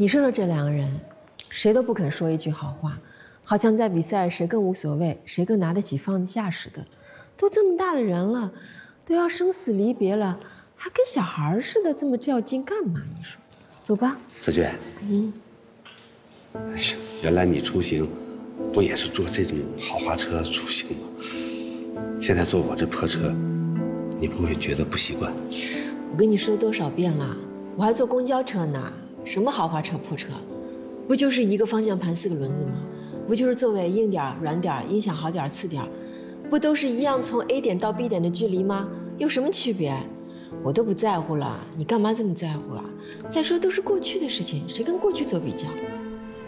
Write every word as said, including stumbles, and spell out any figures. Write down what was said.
你说说这两个人，谁都不肯说一句好话，好像在比赛谁更无所谓，谁更拿得起放得下似的。都这么大的人了，都要生死离别了，还跟小孩似的这么较劲干嘛？你说，走吧。 紫娟， 嗯， 哎呀，原来你出行不也是坐这种豪华车出行吗？现在坐我这破车，你不会觉得不习惯？ 我跟你说多少遍了，我还坐公交车呢，什么豪华车破车，不就是一个方向盘四个轮子吗？不就是座位硬点软点，音响好点次点，不都是一样从 A 点到 B 点的距离吗？有什么区别？我都不在乎了，你干嘛这么在乎啊？再说都是过去的事情，谁跟过去做比较？